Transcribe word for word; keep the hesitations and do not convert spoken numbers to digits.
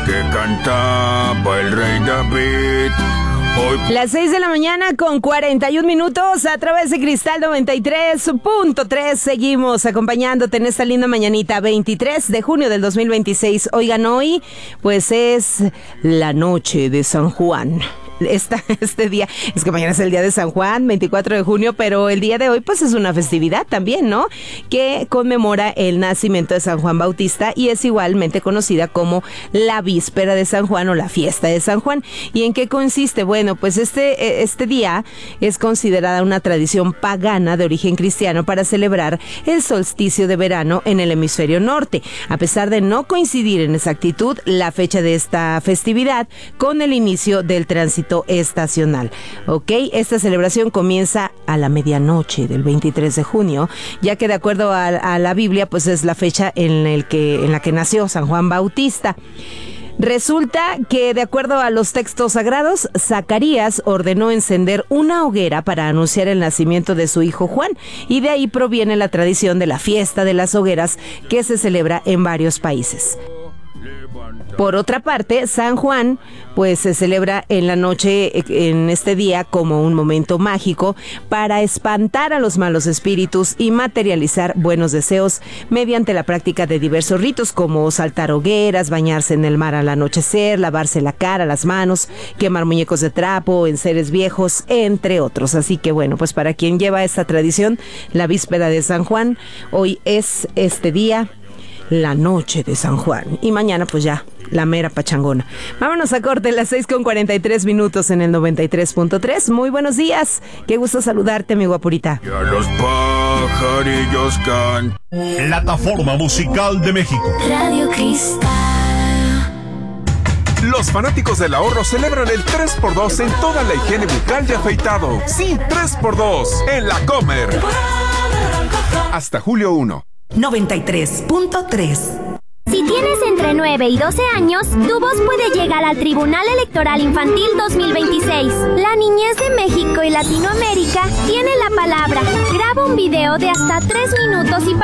que cantaba el rey David. Hoy... Las seis de la mañana con cuarenta y un minutos a través de Cristal noventa y tres punto tres. Seguimos acompañándote en esta linda mañanita, veintitrés de junio del dos mil veintiséis. Oigan, hoy pues es la noche de San Juan. Esta, este día, es que mañana es el día de San Juan, veinticuatro de junio, pero el día de hoy pues es una festividad también, ¿no? Que conmemora el nacimiento de San Juan Bautista y es igualmente conocida como la víspera de San Juan o la fiesta de San Juan. ¿Y en qué consiste? Bueno, pues este, este día es considerada una tradición pagana de origen cristiano para celebrar el solsticio de verano en el hemisferio norte, a pesar de no coincidir en exactitud la fecha de esta festividad con el inicio del tránsito estacional. Ok, esta celebración comienza a la medianoche del veintitrés de junio, ya que de acuerdo a, a la Biblia, pues es la fecha en, el que, en la que nació San Juan Bautista. Resulta que, de acuerdo a los textos sagrados, Zacarías ordenó encender una hoguera para anunciar el nacimiento de su hijo Juan, y de ahí proviene la tradición de la fiesta de las hogueras que se celebra en varios países. Por otra parte, San Juan pues se celebra en la noche, en este día, como un momento mágico para espantar a los malos espíritus y materializar buenos deseos mediante la práctica de diversos ritos como saltar hogueras, bañarse en el mar al anochecer, lavarse la cara, las manos, quemar muñecos de trapo, enseres viejos, entre otros. Así que bueno, pues para quien lleva esta tradición, la víspera de San Juan, hoy es este día, la noche de San Juan. Y mañana pues ya, la mera pachangona. Vámonos a corte, las seis con cuarenta y tres minutos en el noventa y tres punto tres. Muy buenos días. Qué gusto saludarte, mi guapurita. Ya los pajarillos cantan. Plataforma Musical de México. Radio Cristal. Los fanáticos del ahorro celebran el tres por dos en toda la higiene bucal y afeitado. Sí, tres por dos en La Comer. Hasta julio primero. noventa y tres punto tres. Si tienes entre nueve y doce años, tu voz puede llegar al Tribunal Electoral Infantil dos mil veintiséis. La niñez de México y Latinoamérica tiene la palabra. Graba un video de hasta tres minutos y